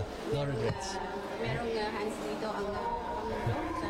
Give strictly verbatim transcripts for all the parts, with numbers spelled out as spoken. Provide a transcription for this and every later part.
uh, no regrets. Merong uh, hands dito ang uh, sa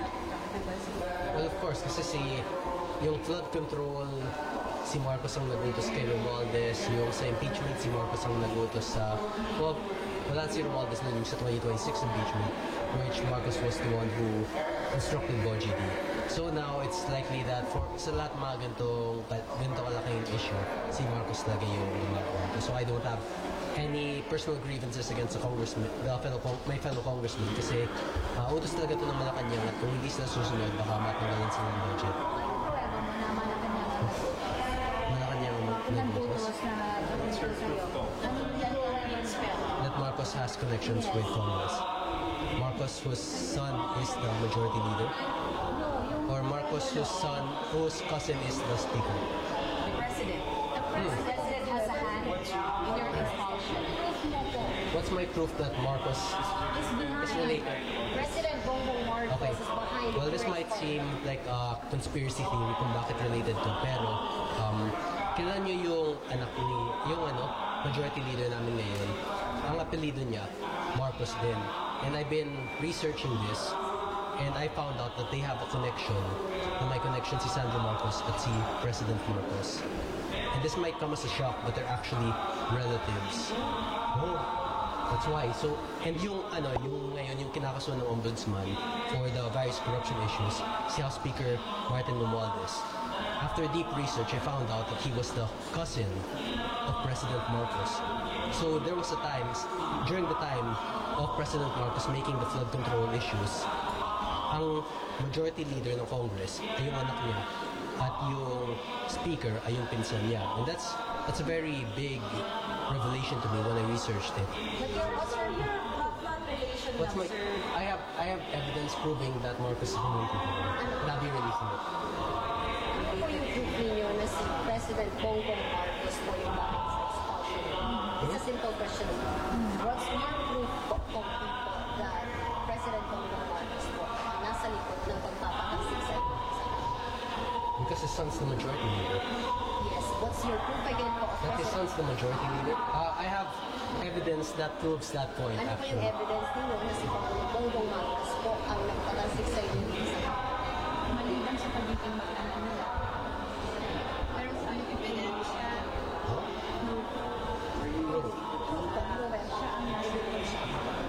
Well, of course, kasi si yung flood control, si Marcos ang nagutos kay Romualdez, yung sa impeachment, si Marcos ang nagutos sa, well, wala si Romualdez na yung sa twenty twenty-six impeachment, which Marcos was the one who instructed Boji D. So now, it's likely that for sa lahat mga ganitong, ganito kalaking issue, si Marcos talaga yung gumagawa. So I don't have any personal grievances against the congressman, the fellow, my fellow congressman, kasi uh, utos talaga ito ng Malacanang at kung hindi sila susunod, baka matanggalan sila ng budget. Pruweba mo na Malacanang Malacanang nagbutos nag-utos na tungkol sa'yo. Ano yan yung spell? that Marcos has connections with Congress. Marcos, whose son is the majority leader, or Marcos, whose son, whose cousin is the speaker. the president. The president has a hand in your expulsion. What's my proof that Marcos Is behind. is related? President Bongbong Marcos Okay. is behind Well, the this might expulsion. seem like a conspiracy theory kung bakit related to, pero um, kilala nyo yung anak ni, yung ano, majority leader namin ngayon. Ang apelido niya, Marcos din. And I've been researching this, and I found out that they have a connection, na may connection si Sandro Marcos at si President Marcos. And this might come as a shock, but they're actually relatives. Oh. That's why. So, and yung ano, yung ngayon yung kinakasuhan ng ombudsman for the various corruption issues, si House Speaker Martin Romualdez. After deep research, I found out that he was the cousin of President Marcos. So there was a time, during the time of President Marcos making the flood control issues, ang majority leader ng Congress ay yung anak niya at yung speaker ay yung pinsan niya. And that's that's a very big revelation to me when I researched it. But your, what's your, your blood relation What's lang, my, sir? I have I have evidence proving that Marcos is human people. And I'll be releasing it. Ano po yung proof ninyo na si President Bongbong Marcos po yung bakit sa expulsion? It's a simple question. What's your proof po concrete po that President Bongbong Marcos po ang nasa likod ng pagpapakasik sa Because his son's the majority leader. Yes, what's your proof again po of That his President? son's the majority leader. Uh, I have evidence that proves that point, Ano po yung actually. evidence ninyo na si Pangulong Bongbong Marcos po ang nagpapakasik sa inyo? Maliban sa pagiging mag-ano nila. Pero sa ano ebidensya, siya ang nasa likod siya.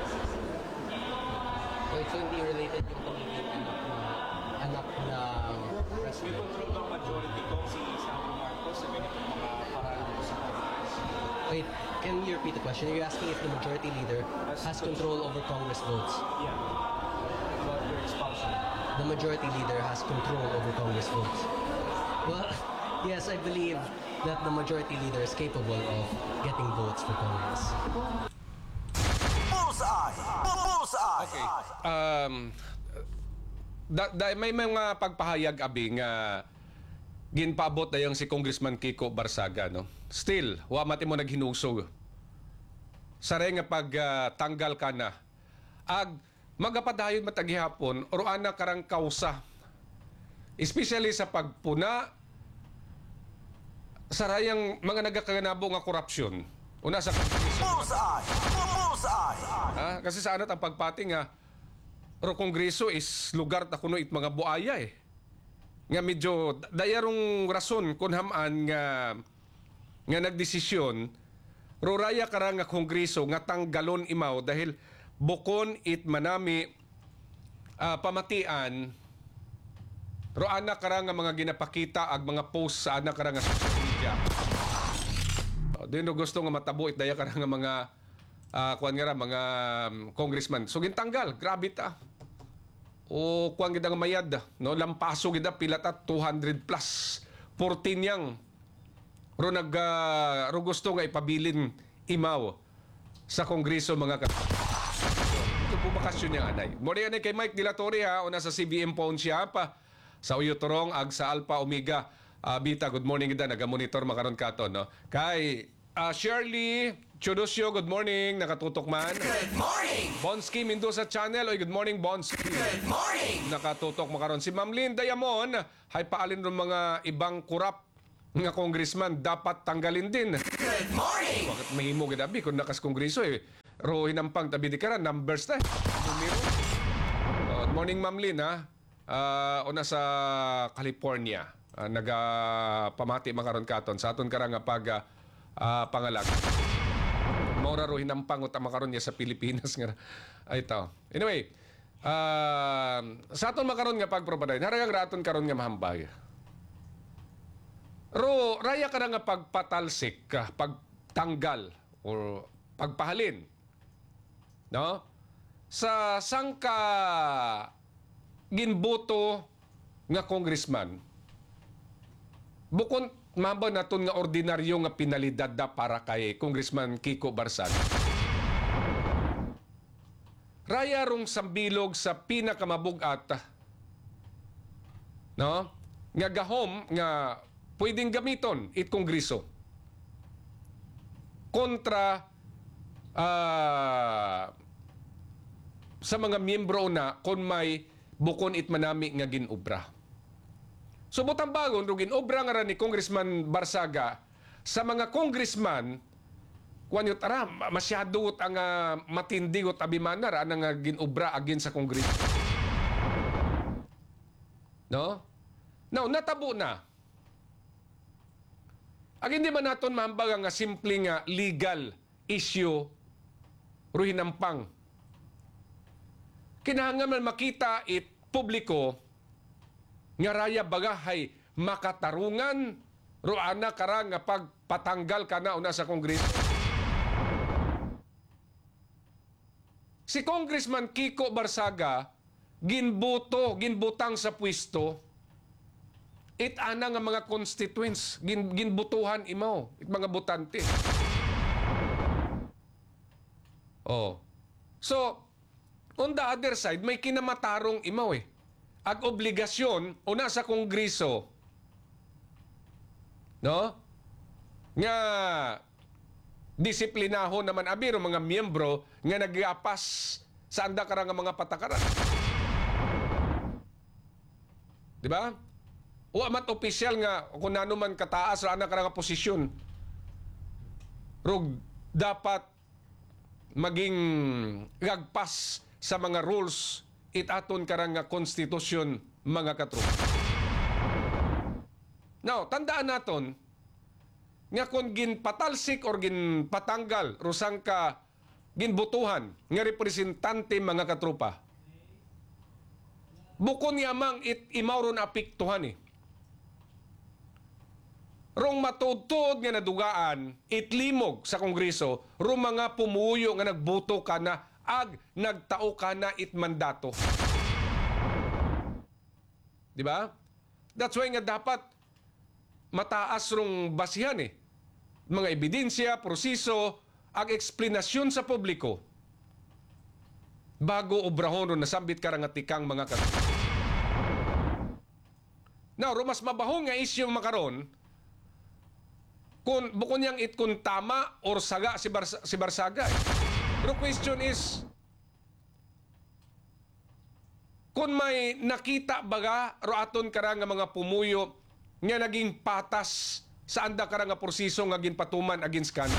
Wait, so hindi related yung pagiging anak na anak ng May president. control ng majority kung si Sandro Marcos sa ganitong mga paraan ko sa Congress. Wait, can you repeat the question? Are you asking if the majority leader has control over Congress votes? Yeah. About your expulsion. The majority leader has control over Congress votes. Well, yes, I believe that the majority leader is capable of getting votes for Congress. Bullseye! Bullseye! Okay. Um, da, da, may mga pagpahayag abi nga ginpaabot na yung si Congressman Kiko Barsaga, no? Still, wa mati mo naghinusog. Saray nga pag uh, tanggal ka na. Ag magapadayon matagihapon or ana karang kausa. Especially sa pagpuna sarayang mga nagakaganabo nga korupsyon. Una sa Bullseye! Bullseye! ha? Kasi sa ano ang pagpati nga ro kongreso is lugar ta kuno it mga buaya eh. Nga medyo dayarong rason kung hamaan nga nga nagdesisyon ro raya karang nga kongreso nga tanggalon imaw dahil bukon it manami ah, pamatian ro ana karang nga mga ginapakita ag mga post sa ana karang nga social media. Oh, din no gusto nga matabo it daya karang nga mga ah, kuan nga ra mga um, congressman. So gintanggal, grabe ta. O kuan gid ang mayad, no lampaso gid pila ta two hundred plus fourteen yang ro nag uh, ro gusto nga ipabilin imaw sa kongreso mga ka. Ito po bakasyon niya anay. Mori anay kay Mike Dilatori ha, una sa C B M phone siya pa sa Uyotorong ag sa Alpha Omega. Uh, Bita, good morning gida naga-monitor makaron katon no. Kay uh, Shirley Chudosyo, good morning, nakatutok man. Good morning! Bonski Mendoza Channel, oy good morning Bonski. Good morning! Nakatutok makaron si Ma'am Lynn Diamond, hay paalin ng mga ibang kurap nga congressman dapat tanggalin din. Good morning! Bakit mahimo gid abi kung nakas kongreso eh. ro hinampang tabi di karan numbers ta. Numero. Uh, morning Ma'am Lynn ha. Uh, una sa California. Uh, naga pamati makaron katon sa aton karang nga pag uh, pangalag. Maura ro hinampang uta makaron niya sa Pilipinas nga. Ay ito. Anyway, uh, sa aton makaron nga pagpropaday, haragang raton karon nga mahambay. Ro raya ka nga pagpatalsik, ka, pagtanggal o pagpahalin. No? Sa sangka ginboto nga congressman, bukod mamba naton nga ordinaryo nga pinalidad da para kay Congressman Kiko Barsaga. Raya rong sambilog sa pinakamabugat, no? Nga gahom nga pwedeng gamiton it Kongreso kontra uh, sa mga miyembro na kung may bukon it manami nga ginobra. So butang bagon ro ginobra nga ra ni Congressman Barsaga sa mga congressman kuan yo tara masyado ang uh, matindi ot abimana ra nga ginobra agin sa Kongreso. No? Now natabo na. Ag hindi man naton mahambaga nga simple nga legal issue ro hinampang. Kinahanglan man makita it publiko nga raya bagahay makatarungan ro ana kara nga pagpatanggal kana una sa Kongreso. Si Congressman Kiko Barsaga ginboto, ginbutang sa pwesto it ana nga mga constituents gin, ginbutuhan imaw it mga botante. Oh. So, on the other side, may kinamatarong imaw eh. Ag obligasyon una sa Kongreso, no? Nga disiplinahon naman abiro mga miyembro nga nagapas sa anda karang nga mga patakaran. Di ba? O amat opisyal nga kung nano man kataas ra ana karang nga posisyon. Rog dapat maging gagpas sa mga rules it aton karang nga konstitusyon mga katro. Now, tandaan naton nga kung ginpatalsik or ginpatanggal rusang ka ginbutuhan nga representante mga katropa. Bukon yamang it imawron apiktuhan eh. Rong matudtod nga nadugaan itlimog sa Kongreso rong mga pumuyo nga nagbuto ka na ag nagtao ka na it mandato. Di ba? That's why nga dapat mataas rong basihan eh. Mga ebidensya, proseso, ag eksplanasyon sa publiko bago obrahon ron nasambit karangatikang mga kat. Now, ro mas mabahong nga issue makaron kung bukod niyang it kung tama or saga si, Barsa, si Barsaga. Eh. Pero question is, kung may nakita baga ro aton karang nga mga pumuyo nga naging patas sa anda karang nga proseso nga ginpatuman against kana.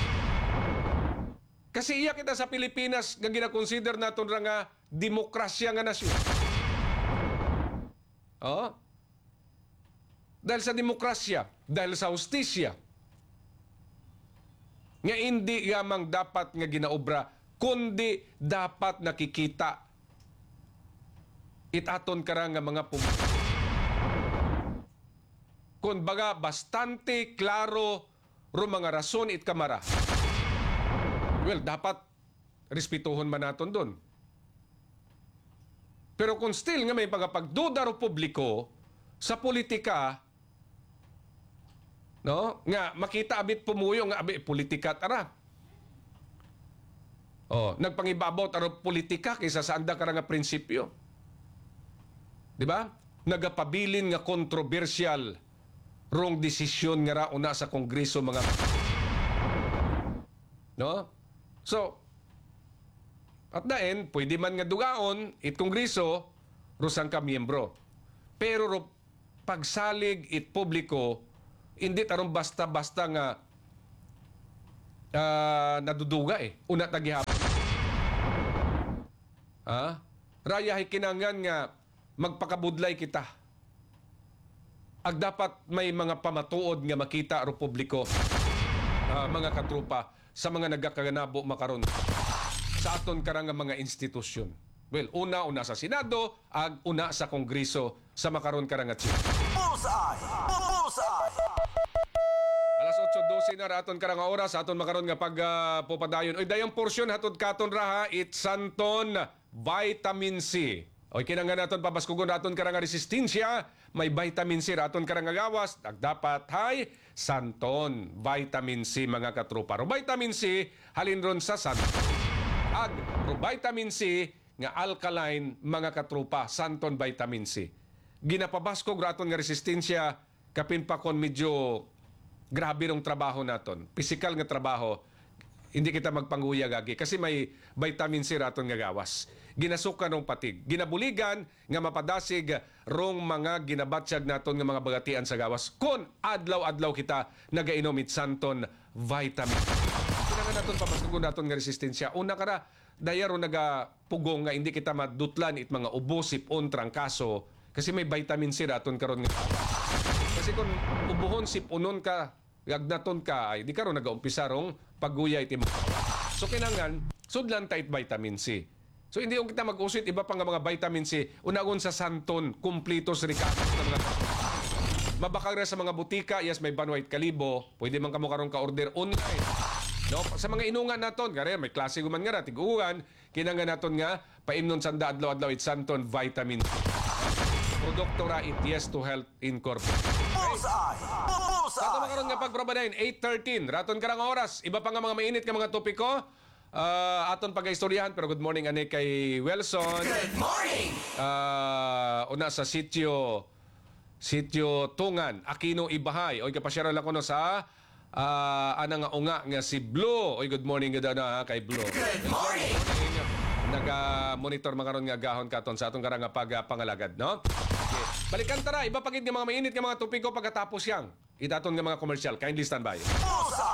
Kasi iya kita sa Pilipinas nga gina-consider naton ra nga demokrasya nga nasyon. Oh? Dahil sa demokrasya, dahil sa hustisya, nga hindi yamang dapat nga ginaobra, kundi dapat nakikita itaton karang nga mga pum. Kung baga, bastante klaro ro mga rason it kamara. Well, dapat respetuhon man naton doon. Pero kung still nga may pagduda ro publiko sa politika, no? Nga makita abit pumuyo nga abi politika tara. Oh, nagpangibabot aro politika kaysa sa anda karang nga prinsipyo. Di ba? Nagapabilin nga kontrobersyal rong desisyon nga ra una sa Kongreso mga. No? So, at the end, pwede man nga dugaon it Kongreso rusang ka miyembro. Pero ro pagsalig it publiko hindi tarong basta-basta nga uh, naduduga eh. Una tagihapon. Ha? Raya hay kinangan nga magpakabudlay kita. Ag dapat may mga pamatuod nga makita ro publiko, ah, mga katrupa, sa mga nagakaganabo makaron sa aton karang nga mga institusyon. Well, una una sa Senado, ag una sa Kongreso sa makaron karang nga chief. Bullseye! Bullseye! Alas otso dose na raton karang nga oras aton makaron nga pag uh, popadayon. Oy dayang porsyon hatod katon ra ha, it's Santon Vitamin C. Oy kinanglan naton pabaskugon raton karang nga resistensya, may vitamin C raton karang nga gawas, ag dapat hay Santon Vitamin C mga katropa. Ro vitamin C halin ron sa Santon. Ag ro vitamin C nga alkaline mga katropa, Santon Vitamin C. Ginapabaskog raton nga resistensya kapin pa kon medyo grabe rong trabaho naton. Physical nga trabaho, hindi kita magpanguya gagi kasi may vitamin C raton nga gawas. Ginasukan rong patig. Ginabuligan nga mapadasig rong mga ginabatsyag naton nga mga bagatian sa gawas. Kon adlaw-adlaw kita nagainom it Santon Vitamin. Kinanga naton papasugon naton nga resistensya. Una ka na, dayaro nagapugong nga hindi kita madutlan it mga ubo, sipon, trangkaso kasi may vitamin C raton karon nga. Kasi kung ubuhon sipunon ka, gagnaton ka, ay di karon nagaumpisa rong pagguyay ti. So kinangan, sudlan tight vitamin C. So hindi yung kita mag-usit, iba pa nga mga vitamin C, unagon sa Santon, kumplitos ricados na mga mabakag ra sa mga butika, yes, may banwait kalibo, pwede man kamo karon ka-order online. No, sa mga inungan naton, kare may klase guman nga ra tiguan, kinanga naton nga paimnon sanda adlaw-adlaw it Santon Vitamin C. Produkto ra it Yes to Health Incorporated. Bullseye! Sa ito Bullseye! makaroon nga pagprobadayin, eight thirteen, raton karang oras. Iba pa nga mga mainit nga mga topiko. Uh, aton pag-istoryahan, pero good morning ane kay Wilson. Good morning! Uh, una sa sitio, sitio Tungan, Aquino Ibahay. Oy, kapasyara lang ko no sa uh, anang nga unga nga si Blue. Oy, good morning gada na kay Blue. Good morning! Naga-monitor makaroon nga gahon katon sa atong karang nga pag-pangalagad, no? Okay. Balikan tara, iba pagid nga mga mainit nga mga topiko pagkatapos yang. Itaton nga mga komersyal. Kindly stand by. Bullseye!